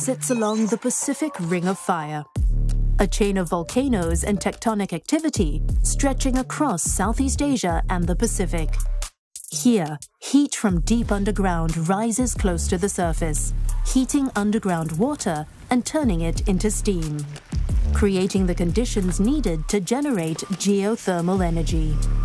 sits along the Pacific Ring of Fire, a chain of volcanoes and tectonic activity stretching across Southeast Asia and the Pacific. Here, heat from deep underground rises close to the surface, heating underground water and turning it into steam, creating the conditions needed to generate geothermal energy.